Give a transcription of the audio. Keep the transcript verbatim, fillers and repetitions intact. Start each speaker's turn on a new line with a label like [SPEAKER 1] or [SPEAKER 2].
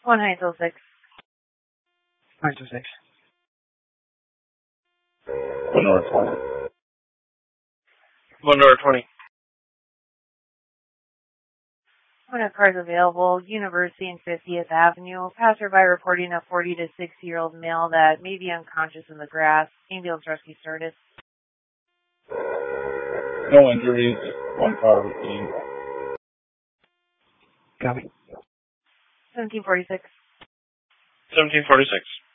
[SPEAKER 1] One nine oh six.
[SPEAKER 2] nine two six.
[SPEAKER 3] One North twenty.
[SPEAKER 4] One North twenty.
[SPEAKER 1] One of cars available, University and fiftieth Avenue. Passerby reporting a forty to sixty year old male that may be unconscious in the grass. Ambulance rescue started.
[SPEAKER 3] No injuries. One car was seen.
[SPEAKER 2] Copy.
[SPEAKER 1] seventeen forty-six.
[SPEAKER 4] seventeen forty-six.